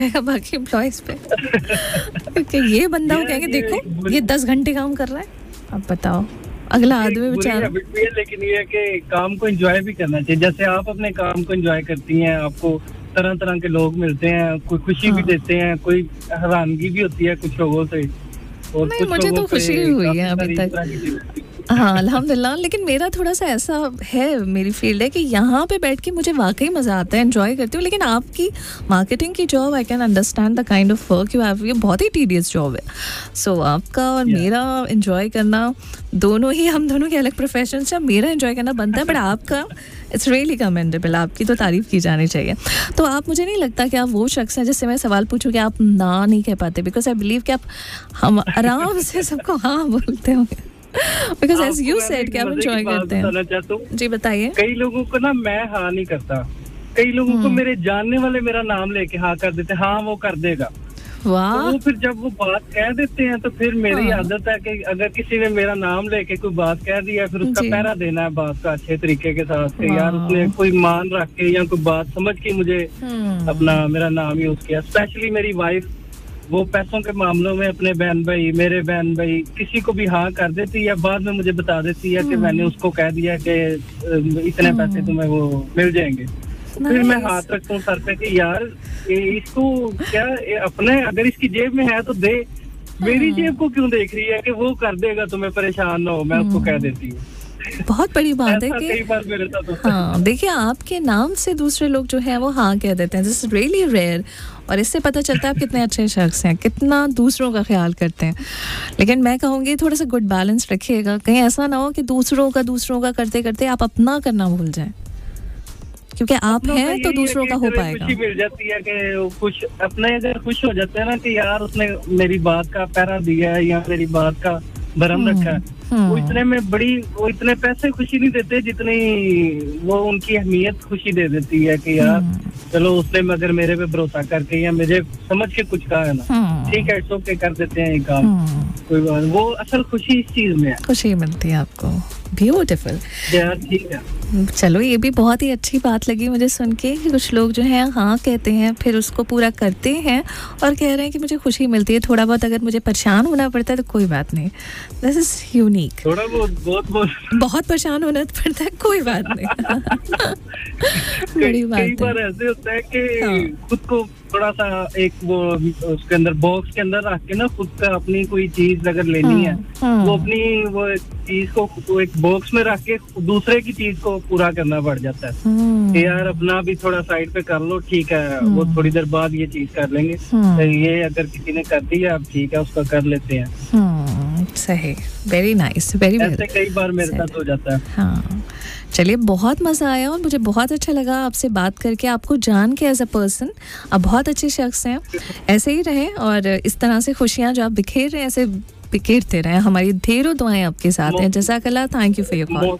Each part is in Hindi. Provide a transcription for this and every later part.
बाकी एम्प्लॉइज पे क्योंकि ये बंदा वो कहेंगे देखो ये 10 घंटे काम कर रहा है, अब बताओ अगला आदमी बेचारा। लेकिन ये है कि काम को एंजॉय भी करना चाहिए, जैसे आप अपने काम को एंजॉय करती हैं, आपको तरह तरह के लोग मिलते हैं, कोई खुशी भी देते हैं, कोई हैरानगी भी होती है कुछ लोगों से, और नहीं मुझे तो खुशी हुई है अभी तक, हाँ अल्हम्दुलिल्लाह। लेकिन मेरा थोड़ा सा ऐसा है, मेरी फील्ड है कि यहाँ पे बैठ के मुझे वाकई मज़ा आता है, एंजॉय करती हूँ। लेकिन आपकी मार्केटिंग की job, I can understand the kind of work you have, ये बहुत ही टीडियस जॉब है। सो आपका और मेरा एंजॉय करना, दोनों ही, हम दोनों के अलग प्रोफेशन से, मेरा एंजॉय करना बनता है, बट आपका इट्स रियली कमेंडेबल, आपकी तो तारीफ़ की जानी चाहिए। तो आप, मुझे नहीं लगता कि आप वो शख्स हैं जिससे मैं सवाल पूछूं कि आप ना नहीं कह पाते, बिकॉज आई बिलीव कि आप हम आराम से सबको हाँ बोलते होंगे, बिकॉज एज यू सेड कि आप एंजॉय करते हैं। जी बताइए। कई लोगों को ना मैं हाँ नहीं करता, कई लोगों को मेरे जानने वाले मेरा नाम लेके हाँ कर देते, हाँ वो कर देगा। वाह। तो वो फिर जब वो बात कह देते हैं तो फिर मेरी आदत है कि अगर किसी ने मेरा नाम लेके कोई बात कह दिया, फिर उसका पहरा देना है बात का अच्छे तरीके के साथ, कि यार उसने कोई मान रख के या कोई बात समझ के मुझे अपना मेरा नाम यूज किया। स्पेशली मेरी वाइफ, वो पैसों के मामलों में अपने बहन भाई, मेरे बहन भाई, किसी को भी हाँ कर देती है, बाद में मुझे बता देती है कि मैंने उसको कह दिया कि इतने पैसे तुम्हें वो मिल जाएंगे। फिर मैं हाथ रखता हूँ सर पे कि यार इसको क्या, अपने अगर इसकी जेब में है तो दे, मेरी जेब को क्यों देख रही है कि वो कर देगा, तुम्हें परेशान ना हो, मैं उसको कह देती हूँ। बहुत बड़ी बात है कि कई बार मेरे साथ होता है। हाँ देखिए, आपके नाम से दूसरे लोग जो है वो हाँ कह देते हैं, दिस इज रियली रेयर, और इससे पता चलता है आप कितने अच्छे शख्स हैं, कितना दूसरों का ख्याल करते हैं। लेकिन मैं कहूँगी थोड़ा सा गुड बैलेंस रखिएगा, कहीं ऐसा ना हो कि दूसरों का करते करते आप अपना करना भूल जाएं, क्योंकि आप हैं तो दूसरों का हो पाएगा। खुशी मिल जाती है कि खुश अपने अगर खुश हो जाते हैं ना कि यार उसने मेरी बात का पहरा दिया है या मेरी बात का भरम रखा है, वो इतने में बड़ी, वो इतने पैसे खुशी नहीं देते जितनी वो उनकी अहमियत खुशी दे देती है कि यार चलो उसने मगर मेरे पे भरोसा करके या मुझे समझ के कुछ कहा है ना, ठीक है इट्स ओके, कर देते हैं ये काम, कोई बात। वो असल खुशी इस चीज में है, खुशी मिलती है आपको। ब्यूटीफुल। यार ठीक है, चलो ये भी बहुत ही अच्छी बात लगी मुझे सुन के कि कुछ लोग जो हैं हाँ कहते हैं, फिर उसको पूरा करते हैं और कह रहे हैं कि मुझे खुशी मिलती है, थोड़ा बहुत अगर मुझे परेशान होना पड़ता है तो कोई बात नहीं, दिस इज यूनिक। थोड़ा बहुत परेशान होना पड़ता है, कोई बात नहीं। बड़ी बात है। कई बार ऐसे होता है कि खुद को थोड़ा सा एक वो उसके अंदर बॉक्स के अंदर रख के ना, खुद का अपनी कोई चीज अगर लेनी है, वो अपनी वो चीज को एक बॉक्स में रख के दूसरे की चीज को पूरा करना पड़ जाता है कि यार अपना भी थोड़ा साइड पे कर लो, ठीक है वो थोड़ी देर बाद ये चीज कर लेंगे, तो ये अगर किसी ने कर दी है अब ठीक है उसका कर लेते हैं। सही, वेरी नाइस, वेरी ऐसे कई बार मेरे साथ हो जाता है। हाँ चलिए, बहुत मज़ा आया और मुझे बहुत अच्छा लगा आपसे बात करके, आपको जान के एज अ पर्सन। आप बहुत अच्छे शख्स हैं, ऐसे ही रहें और इस तरह से खुशियाँ जो आप बिखेर रहे हैं ऐसे बिखेरते रहें। हमारी ढेरों दुआएं आपके साथ हैं। जज़ाकल्लाह, thank you for your call.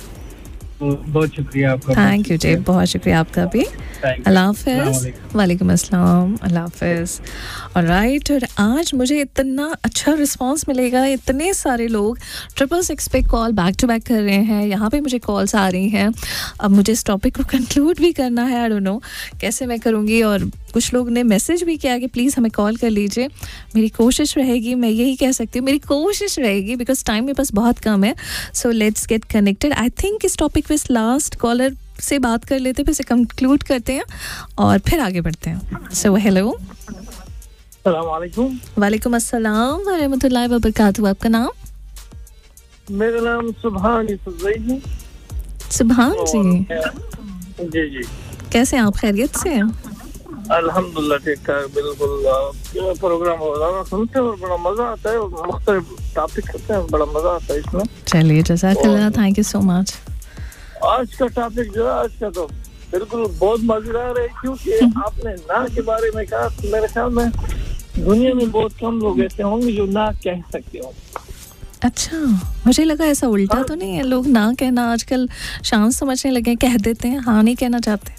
बहुत शुक्रिया आपका। थैंक यू जी, बहुत शुक्रिया आपका भी। अल्लाह हाफ़िज़। वालेकुम अस्सलाम, अल्लाह हाफ़िज़। ऑलराइट, और आज मुझे इतना अच्छा रिस्पांस मिलेगा, इतने सारे लोग 666 पे कॉल बैक टू बैक कर रहे हैं, यहाँ पे मुझे कॉल्स आ रही हैं। अब मुझे इस टॉपिक को कंक्लूड भी करना है, आई डोंट नो कैसे मैं करूँगी, और कुछ लोग ने मैसेज भी किया कि प्लीज़ हमें कॉल कर लीजिए। मेरी कोशिश रहेगी, मैं यही कह सकती हूँ, मेरी कोशिश रहेगी, बिकॉज टाइम मेरे पास बहुत कम है। So let's get connected. I think इस टॉपिक पे लास्ट कॉलर से बात कर लेते हैं, फिर से कंक्लूड करते हैं और फिर आगे बढ़ते हैं। सो हेलो, अस्सलाम वालेकुम। वालेकुम अस्सलाम व रहमतुल्लाहि व बरकातहू। आपका नाम? मेरा नाम सुभान यूसुफ है। सुभान जी, जी कैसे हैं आप? खैरियत से हैं? अल्हम्दुलिल्लाह ठीक ठाक, बिल्कुल। प्रोग्राम रोजाना सुनते हैं और बड़ा मजा आता है, और मुख्तलिफ टॉपिक होते हैं, बड़ा मजा आता है इसमें। चलिए, जज़ाकल्लाह, थैंक यू सो मच। आज का टॉपिक जो है, आज का तो बिल्कुल बहुत मजेदार है, क्योंकि आपने ना के बारे में कहा। मेरे ख्याल में दुनिया में बहुत कम लोग ऐसे होंगे जो ना कह सकते हो। अच्छा, मुझे लगा ऐसा उल्टा तो नहीं है, लोग ना कहना आजकल शान समझने लगे, कह देते हैं, हाँ नहीं कहना चाहते।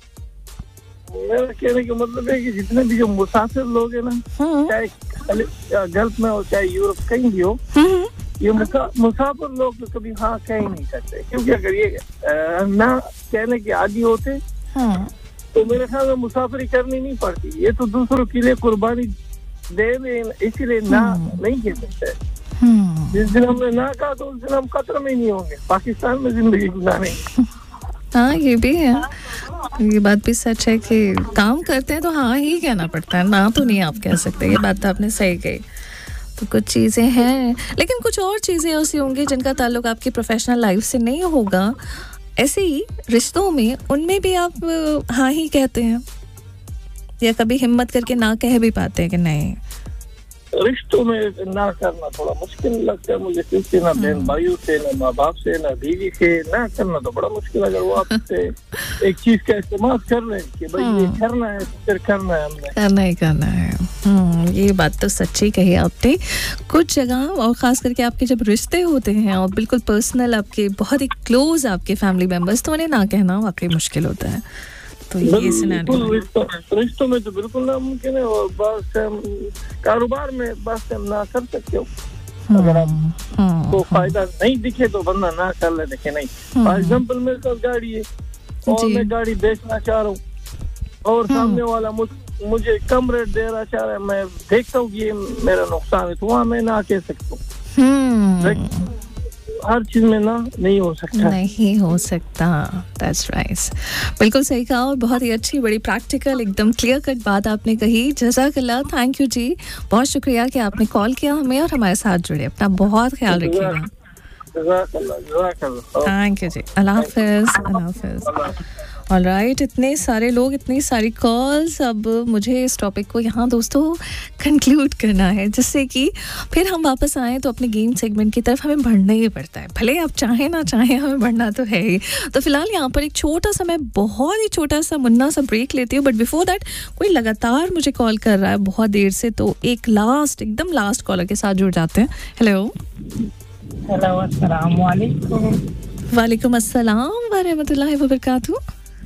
मेरा कहने का मतलब है कि जितने भी जो मुसाफिर लोग हैं ना, चाहे गल्फ में हो चाहे यूरोप कहीं भी हो, ये मुसाफिर लोग तो कभी हाँ कह ही नहीं सकते, क्योंकि अगर ये ना कहने के आदी होते तो मेरे ख्याल में मुसाफरी करनी नहीं पड़ती। ये तो दूसरों के लिए कुर्बानी दे दें, इसीलिए ना नहीं कह सकते। जिस दिन हमने ना कहा तो उस दिन हम कतर में नहीं होंगे, पाकिस्तान में जिंदगी गुजारेंगे। हाँ ये भी है, ये बात भी सच है कि काम करते हैं तो हाँ ही कहना पड़ता है, ना तो नहीं आप कह सकते। ये बात तो आपने सही कही। तो कुछ चीज़ें हैं, लेकिन कुछ और चीज़ें ऐसी होंगी जिनका ताल्लुक आपकी प्रोफेशनल लाइफ से नहीं होगा, ऐसे ही रिश्तों में, उनमें भी आप हाँ ही कहते हैं या कभी हिम्मत करके ना कह भी पाते हैं कि नहीं? रिश्तों में ना करना थोड़ा मुश्किल लगता है मुझे, क्योंकि ना बहन भाइयों से, ना माँ बाप से, ना बीवी से ना करना तो बड़ा मुश्किल। अगर वो आपसे एक चीज का इस्तेमाल कर रहे हैं कि भाई ये करना है, फिर करना है, हमने करना है। ये बात तो सच्ची कही आपने। कुछ जगह और खास करके आपके जब रिश्ते होते हैं और बिल्कुल पर्सनल, आपके बहुत ही क्लोज आपके फैमिली मेंबर्स, तो उन्हें ना कहना वाकई मुश्किल होता है। तो ये रिश्तों में तो बिल्कुल नामुमकिन है। और बस कारोबार में बस हम ना कर सकते हो, अगर आपको फायदा नहीं दिखे तो बंदा ना कर ले, देखे नहीं। फॉर एग्जाम्पल मेरे पास गाड़ी है और मैं गाड़ी बेचना चाह रहा हूँ और सामने वाला मुझे कम रेट दे रहा चाह रहा है, मैं देखता हूँ कि ये मेरा नुकसान है, तो वहाँ मैं ना कह सकता हूँ। हर चीज में ना नहीं हो सकता। That's right. बिल्कुल सही कहा और बहुत ही अच्छी, बड़ी प्रैक्टिकल, एकदम क्लियर कट बात आपने कही। जज़ाकल्लाह, थैंक यू जी, बहुत शुक्रिया कि आपने कॉल किया हमें और हमारे साथ जुड़े। अपना बहुत ख्याल रखिएगा। थैंक यू जी, अल्लाह हाफ़िज़। ऑलराइट, इतने सारे लोग, इतनी सारी कॉल्स। अब मुझे इस टॉपिक को यहाँ दोस्तों कंक्लूड करना है, जिससे कि फिर हम वापस आएँ तो अपने गेम सेगमेंट की तरफ हमें बढ़ना ही पड़ता है, भले आप चाहें ना चाहें, हमें बढ़ना तो है ही। तो फिलहाल यहाँ पर एक छोटा सा, मैं बहुत ही छोटा सा मुन्ना सा ब्रेक लेती हूँ, बट बिफोर दैट कोई लगातार मुझे कॉल कर रहा है बहुत देर से, तो एक एकदम लास्ट कॉलर के साथ जुड़ जाते हैं। हेलो, अस्सलाम वालेकुम। वालेकुम अस्सलाम व रहमतुल्लाहि व बरकातहू।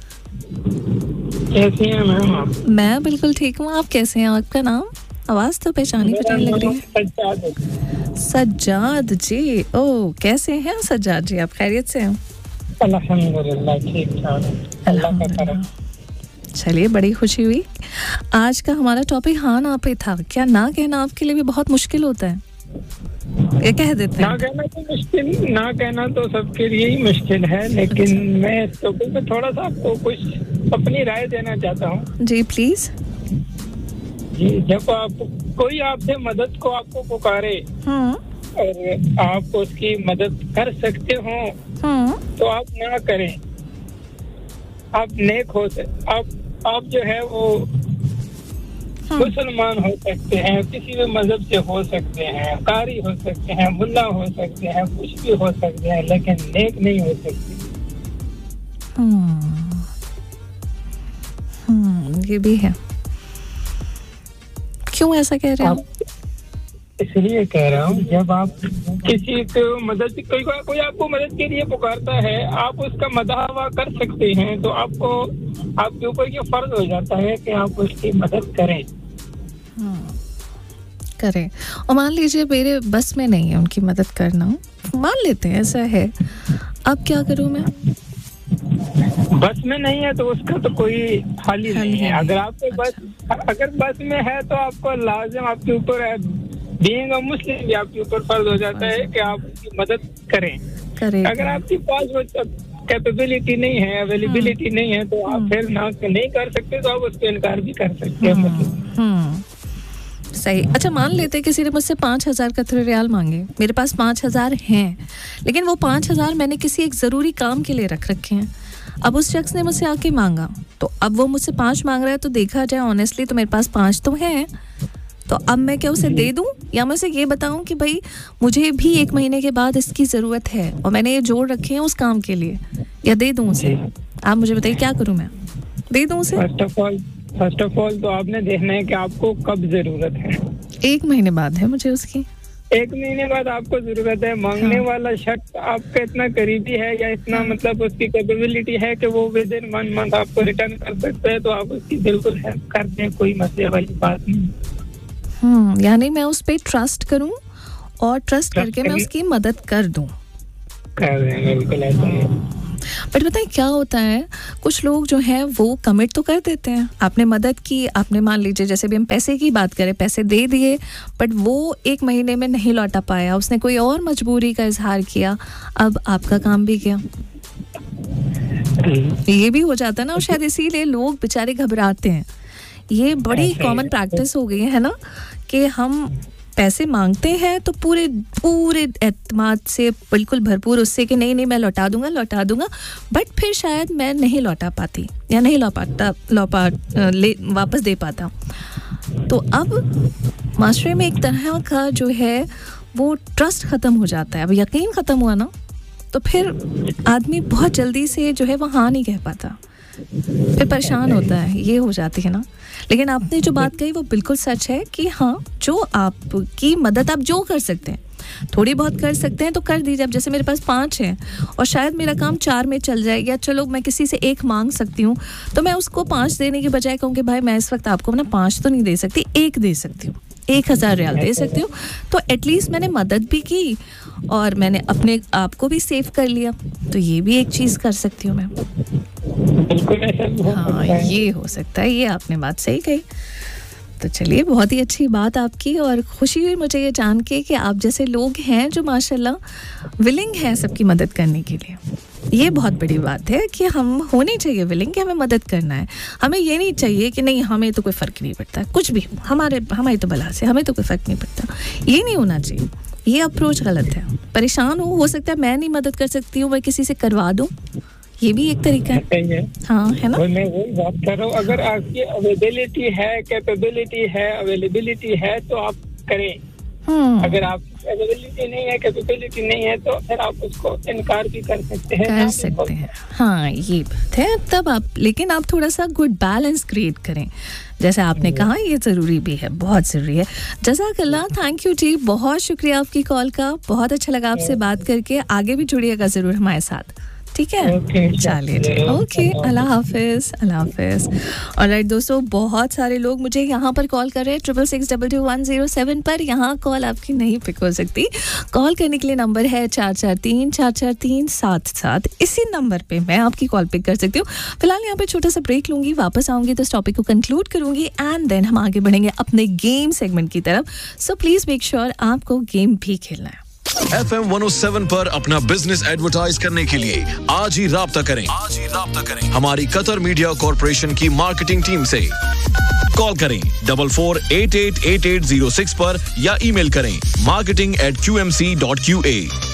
कैसे हैं मैम आप? मैं बिल्कुल ठीक हूँ, आप कैसे हैं? आपका नाम, आवाज़ तो पहचानी लग रही है। सज्जाद जी, ओह कैसे हैं सज्जाद जी, आप खैरियत से हैं? अल्हम्दुलिल्लाह ठीक ठाक, अल्लाह का करम। चलिए, बड़ी खुशी हुई। आज का हमारा टॉपिक हाँ ना पे था। क्या ना कहना आपके लिए भी बहुत मुश्किल होता है? ये कह देते हैं ना कहना तो मुश्किल, ना कहना तो सबके लिए ही मुश्किल है, लेकिन मैं इस टॉपिक में थोड़ा सा आपको कुछ अपनी राय देना चाहता हूँ। जी प्लीज। जी, जब कोई आपसे मदद को आपको पुकारे और आप उसकी मदद कर सकते हो तो आप ना करें। आप नेक हो, आप जो है वो मुसलमान हो सकते हैं, किसी भी मजहब से हो सकते हैं, कारी हो सकते हैं, मुल्ला हो सकते हैं, कुछ भी हो सकते हैं, लेकिन नेक नहीं हो सकते। ये भी है। क्यों ऐसा कह रहे हैं? इसलिए कह रहा हूँ, जब आप किसी को मदद, कोई आपको मदद के लिए पुकारता है, आप उसका मदावा कर सकते हैं, तो आपके ऊपर ये फर्ज हो जाता है कि आप उसकी मदद करें। और मान लीजिए मेरे बस में नहीं है उनकी मदद करना, मान लेते हैं ऐसा है, अब क्या करूं मैं? बस में नहीं है तो उसका तो कोई हल ही नहीं है। अगर बस में है तो आपको लाजिम, आपके ऊपर है, बीइंग अ मुस्लिम भी आपके ऊपर फर्ज हो जाता है कि आप उसकी मदद करें। अगर आपके पास वो कैपेबिलिटी नहीं है, अवेलेबिलिटी नहीं है, तो आप फिर ना नहीं कर सकते, तो आप उसको इनकार भी कर सकते हैं। सही। अच्छा, मान लेते किसी ने मुझसे 5,000 कतरे रियाल मांगे, मेरे पास 5,000 हैं, लेकिन वो 5,000 मैंने किसी एक ज़रूरी काम के लिए रख रखे हैं। अब उस शख्स ने मुझसे आके मांगा, तो अब वो मुझसे 5 मांग रहा है, तो देखा जाए ऑनेस्टली तो मेरे पास 5 तो हैं, तो अब मैं क्या उसे दे दूं, या मैं उसे ये बताऊं कि भाई मुझे भी 1 महीने के बाद इसकी ज़रूरत है और मैंने ये जोड़ रखे हैं उस काम के लिए, या दे दूं उसे? आप मुझे बताइए क्या करूं मैं? दे दूं उसे? फर्स्ट ऑफ ऑल तो आपने देखना है कि आपको कब जरूरत है। 1 महीने बाद है मुझे उसकी। 1 महीने बाद आपको जरूरत है। मांगने वाला शख्स आपका इतना करीबी है या इतना मतलब उसकी कैपेबिलिटी है कि वो विद इन 1 मंथ आपको रिटर्न कर सकता है, तो आप उसकी बिल्कुल हेल्प कर दें, कोई मसले वाली बात नहीं। यानी मैं उस पर ट्रस्ट करूं और ट्रस्ट करके मैं उसकी मदद कर दूं। कर दें, बिल्कुल ऐसा ही। बट पता है क्या होता है, कुछ लोग जो हैं वो कमिट तो कर देते हैं, आपने मदद की, आपने मान लीजिए जैसे भी हम पैसे की बात करें, पैसे दे दिए बट वो 1 महीने में नहीं लौटा पाया, उसने कोई और मजबूरी का इजहार किया, अब आपका काम भी गया। ये भी हो जाता है ना, और शायद इसीलिए लोग बेचारे घबराते हैं। ये बड़ी कॉमन प्रैक्टिस हो गई है ना, कि हम पैसे मांगते हैं तो पूरे एतमाद से, बिल्कुल भरपूर उससे कि नहीं मैं लौटा दूंगा, बट फिर शायद मैं नहीं लौटा पाती या नहीं वापस दे पाता। तो अब माशरे में एक तरह का जो है वो ट्रस्ट ख़त्म हो जाता है। अब यकीन ख़त्म हुआ ना, तो फिर आदमी बहुत जल्दी से जो है वो हाँ नहीं कह पाता, फिर परेशान होता है, ये हो जाती है ना। लेकिन आपने जो बात कही वो बिल्कुल सच है कि हाँ, जो आपकी मदद आप जो कर सकते हैं, थोड़ी बहुत कर सकते हैं तो कर दीजिए। अब जैसे मेरे पास 5 हैं और शायद मेरा काम 4 में चल जाए, या चलो मैं किसी से 1 मांग सकती हूँ, तो मैं उसको 5 देने के बजाय कहूँ कि भाई मैं इस वक्त आपको ना 5 तो नहीं दे सकती, 1 दे सकती हूँ, 1000 रियाल दे सकती हूँ। तो एटलीस्ट मैंने मदद भी की और मैंने अपने आप को भी सेव कर लिया। तो ये भी एक चीज़ कर सकती हूँ मैं। हाँ, ये हो सकता है, ये आपने बात सही कही। तो चलिए, बहुत ही अच्छी बात आपकी, और खुशी हुई मुझे ये जान के कि आप जैसे लोग हैं जो माशाल्लाह विलिंग हैं सबकी मदद करने के लिए। ये बहुत बड़ी बात है कि हम होनी चाहिए विलिंग, कि हमें मदद करना है। हमें ये नहीं चाहिए कि नहीं हमें तो कोई फ़र्क नहीं पड़ता, कुछ भी हमारी तो बला से, हमें तो कोई फ़र्क नहीं पड़ता, ये नहीं होना चाहिए। ये अप्रोच गलत है। परेशान हो सकता है मैं नहीं मदद कर सकती हूँ, मैं किसी से करवा दूँ, ये भी एक तरीका है। हाँ, है ना। मैं वही बात कर रहा हूँ, अगर आपकी अवेलेबिलिटी है, कैपेबिलिटी है, अवेलेबिलिटी है तो आप करें। अगर आप अवेलेबिलिटी नहीं है, कैपेबिलिटी नहीं है, तो फिर आप उसको इनकार भी कर सकते हैं। हाँ, ये बात है। तब आप, लेकिन आप थोड़ा सा गुड बैलेंस क्रिएट करें, जैसे आपने कहा, ये ज़रूरी भी है, बहुत ज़रूरी है। जज़ाकल्लाह, थैंक यू जी, बहुत शुक्रिया आपकी कॉल का, बहुत अच्छा लगा आपसे बात करके। आगे भी जुड़िएगा ज़रूर हमारे साथ, ठीक है? चलिए जी, ओके, अल्लाह हाफिज़, अल्लाह हाफिज़। ऑलराइट दोस्तों, बहुत सारे लोग मुझे यहाँ पर कॉल कर रहे हैं 66622107 पर। यहाँ कॉल आपकी नहीं पिक हो सकती। कॉल करने के लिए नंबर है 443-443-777। इसी नंबर पे मैं आपकी कॉल पिक कर सकती हूँ। फिलहाल यहाँ पे छोटा सा ब्रेक लूँगी, वापस आऊँगी तो इस टॉपिक को कंक्लूड करूँगी, एंड देन हम आगे बढ़ेंगे अपने गेम सेगमेंट की तरफ। सो प्लीज़ मेक श्योर आपको गेम भी खेलना है। FM 107 पर अपना बिजनेस एडवर्टाइज करने के लिए आज ही राब्ता करें हमारी कतर मीडिया कॉर्पोरेशन की मार्केटिंग टीम से। कॉल करें 44888806 पर या ईमेल करें marketing@qmc.qa।